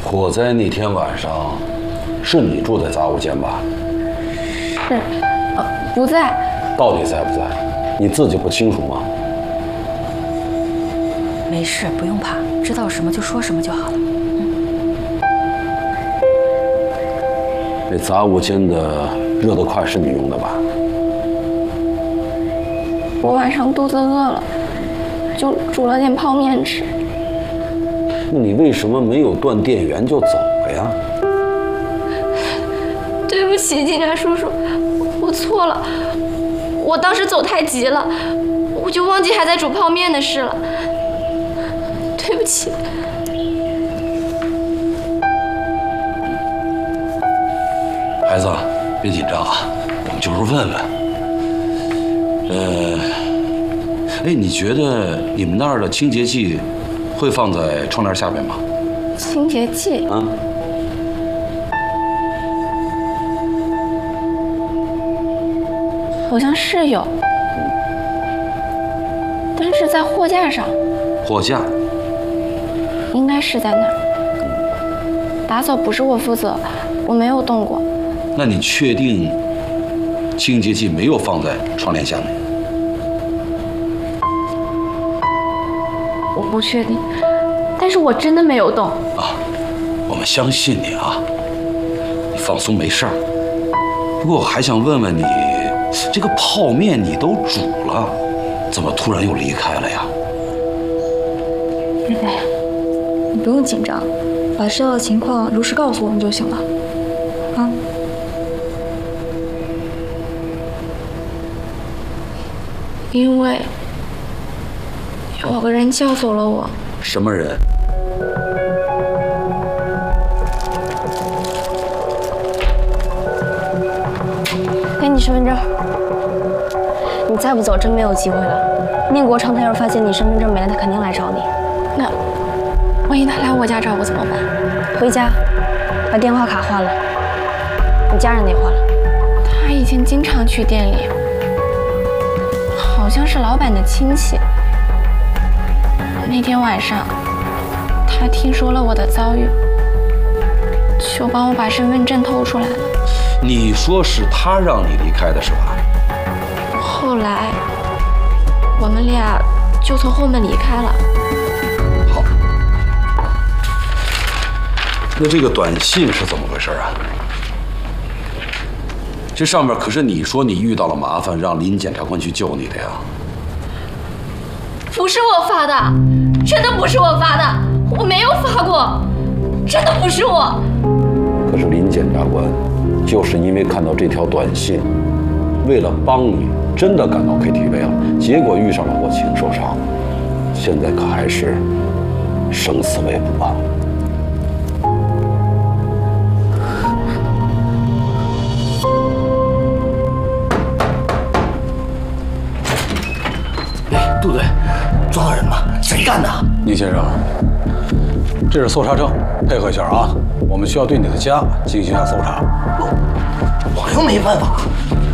火灾那天晚上，是你住在杂物间吧？ 是，不在。 到底在不在？你自己不清楚吗？ 没事，不用怕，知道什么就说什么就好了。 那杂物间的热得快是你用的吧？ 我晚上肚子饿了，就煮了点泡面吃。 那你为什么没有断电源就走了呀？ 对不起，警察叔叔，我错了。我当时走太急了，我就忘记还在煮泡面的事了。对不起。 孩子，别紧张啊，我们就是问问。你觉得你们那儿的清洁剂会放在窗帘下面吗？ 清洁剂？ 啊？ 好像是有，但是在货架上。 货架？ 应该是在那儿。打扫不是我负责，我没有动过。 那你确定清洁剂没有放在窗帘下面？ 我不确定，但是我真的没有动。 啊，我们相信你啊，你放松，没事儿。不过我还想问问你，这个泡面你都煮了，怎么突然又离开了呀？ 妹妹，你不用紧张，把知道的情况如实告诉我们就行了。啊？ 因为有个人叫走了我。 什么人？ 给你身份证，你再不走，真没有机会了。宁国昌他要是发现你身份证没了，他肯定来找你。 那万一他来我家找我怎么办？ 回家，把电话卡换了，你家人得换了。 他以前经常去店里，好像是老板的亲戚。那天晚上，他听说了我的遭遇，就帮我把身份证偷出来了。 你说是他让你离开的是吧？ 后来，我们俩就从后门离开了。 好，那这个短信是怎么回事啊？这上面可是你说你遇到了麻烦，让林检察官去救你的呀。 不是我发的，真的不是我发的，我没有发过，真的不是我。 可是林检察官就是因为看到这条短信，为了帮你，真的赶到 KTV 了，结果遇上了我禽受伤，现在可还是生死未卜啊！ 杜队，抓到人了，谁干的？ 宁先生，这是搜查证，配合一下啊！我们需要对你的家进行一下搜查。 我又没犯法。